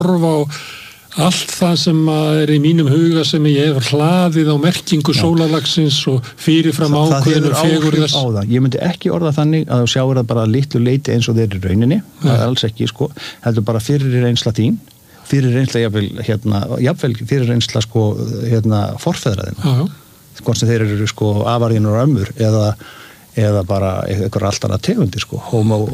horfa á allt það sem í mínum huga sem ég hef hlaðið á merkingu sólarlagsins og fyrirfram ákveðinu fegur þess. Ég myndi ekki orða þannig að þú sjáir það bara litlu leiti eins og þeir í rauninni, það alls ekki, sko, heldur bara fyrir reynsla þín, fyrir reynsla jafnvel fyrir reynsla, sko, forfeðraðina. Hvort sem þeir eru, sko, afarðinur og ömmur eða bara einhver allt annað tegundir, sko,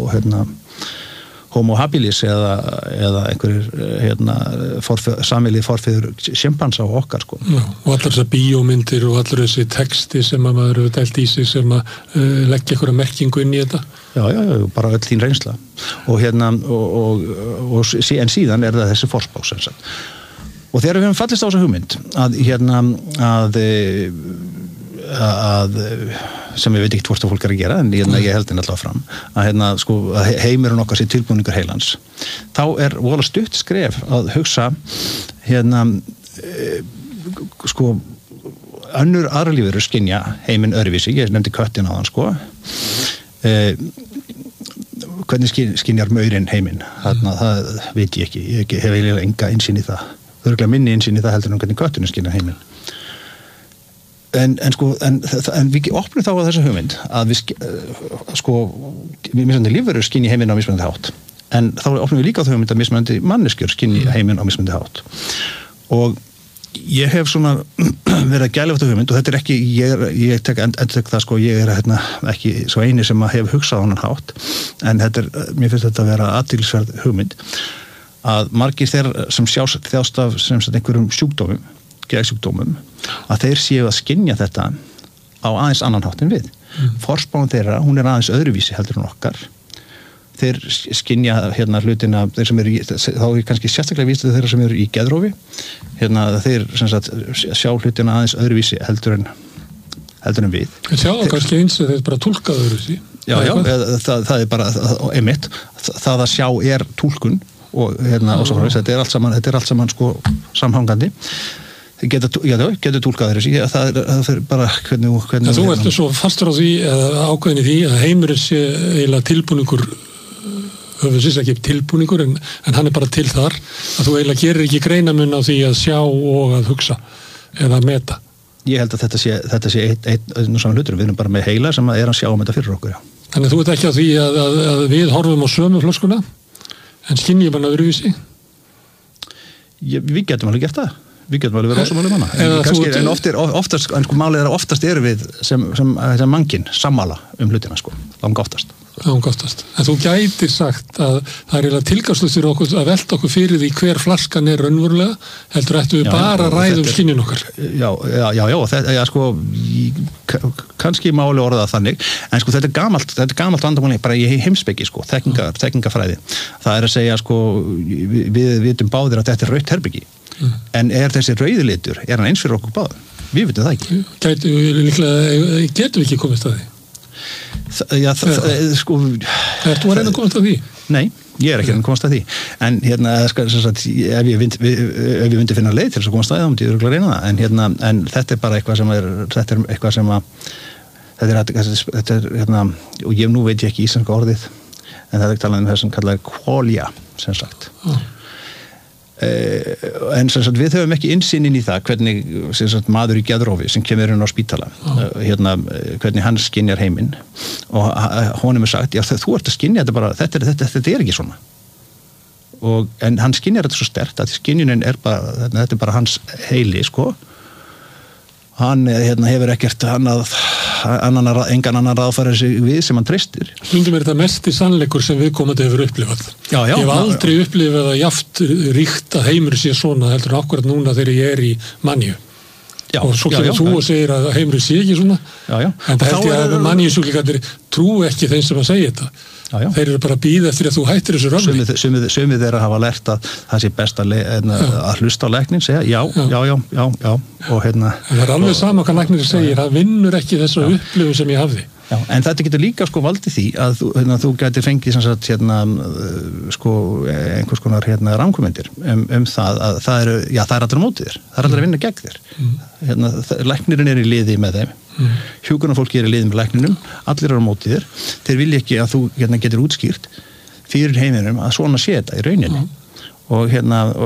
homo habilis eða einhverjir sameiginlegir forfeður sjimpansa og okkar, sko. Já, og allar þessar bíómyndir og allar þessi texti sem að maður hefur dælt í sig sem að leggja einhverja merkingu inn í þetta. Já, bara öll þín reynsla. Og en síðan það þessi forspá, sem sagt. Og þegar við höfum fallist á þessa hugmynd að sem ég veit ekki hvort að fólk að gera en ég held henni alltaf fram að heimurinn okkar sé tilbúningur heilans þá vola stutt skref að hugsa önnur aðra lífverur skynja heiminn öðruvísi, ég nefndi köttin á hann hvernig skynjar maurinn heiminn það veit ég ekki, ég hef eiginlega enga innsýn í það, örugglega minni innsýn í það heldur en hvernig köttinu skynjar heiminn en við opnum þá að þessa hugmynd að við mismunandi lífverur skynji heiminn á mismunandi hátt en þá opnum við líka á það hugmynd að mismunandi manneskjur skynji heiminn á mismunandi hátt og ég hef svona verið að gæla þetta hugmynd og þetta ekki, ég tek það sko, ég ekki svo eini sem að hef hugsað á hann hátt en mér finnst þetta að vera athyglisverð hugmynd að margir þeirra sem þjást af sem sagt einhverjum sjúkdómum geðsjúkdómum, að þeir séu að skynja þetta á aðeins annan hátt en við. Forspáin þeirra, hún aðeins öðruvísi heldur en okkar. Þeir skynja hlutina, þeir sem þá kannski sérstaklega víst þeirra sem eru í geðrofi, þeir sem sagt sjá hlutina aðeins öðruvísi heldur en við. Sjá það kannski eins að þeir bara túlka öðruvísi. Já, það bara einmitt, það að sjá túlkun og svo frá þetta allt saman sko samhangandi. Getur túlkað þessi það bara hvernig þú ert svo fastur á því eða ákveðin í því að heimurinn sé eiginlega tilbúningur höfum ekki tilbúningur en hann bara til þar að þú eiginlega gerir ekki greinamun á því að sjá og að hugsa eða að meta. Ég held að þetta sé einn og saman hlutur, við erum bara með heila sem að sjá þetta fyrir okkur. Þannig þú ert ekki á því að við horfum á sömu flöskuna en skynjum hann öðruvísi? Við getum alveg gert það. Við getum alveg verið ósammála manna en sko málið að oftast eru við sem mannkinn sammála hlutina sko, langoftast. En þú gætir sagt að það eiginlega tilgangslaust fyrir okkur að velta okkur fyrir því hver flaskan raunverulega, heldur ættu við bara ræðum skynjun okkar. Já, sko kannski máli orða þannig, en sko þetta gamalt vandamáli bara í heimspeki sko, þekkingafræði. Það að segja sko, við vitum báðir að þetta rautt herbyggi. En þessi rauði litur, hann eins fyrir okkur báðum? Við vitum það ekki. Getum við ekki komist að því? Sko... Ertu að reyna að komast að því? Nei, ég ekki að komast að því. En ef ég myndi finna leið til þess að komast að því, þá myndi ég örugglega reyna það. En þetta bara eitthvað sem og ég nú veit ég ekki íslenska orðið, en það talað það sem kallað qualia, sem sagt. En sem sagt við höfum ekki innsýn inn í það hvernig sem sagt maður í geðrofi sem kemur inn á spítala hvernig hann skynjar heiminn og honum sagt, já þú ert að skynja þetta bara, þetta ekki svona en hann skynjar þetta svo sterkt að skynjunin þetta bara hans heili sko hann hefur ekkert engan annan ráðfæra sig við sem hann treystir. Stundum þetta mesti sannleikur sem viðkomandi hefur upplifað. Ég hef aldrei upplifað að jaft ríkt að heimur sé svona heldur en akkurat núna þegar ég í manju. Og svo kemur þú og segir að heimur sé ekki svona. En það held ég að manjusjúklingarnir trú ekki þeim sem að segja þetta. Þeir eru bara að bíða eftir að þú hættir þessu röfni. Sumir þeirra hafa lært að það sé best að hlusta á læknin, segja já og en það alveg sama hvað læknir segir, það vinnur ekki þessu upplifun sem ég hafði. En þetta getur líka sko valdið því að þú gætir fengið sem sagt sko einhvers konar ranghugmyndir það að það er allir á móti þér, það er allir að vinna gegn þér. Læknirinn í liði með þeim. Hjúkrunarfólki í liði með lækninum, allir eru á móti þér. Þeir vilja ekki að þú getur útskýrt fyrir heiminum að svona sé þetta í rauninni. og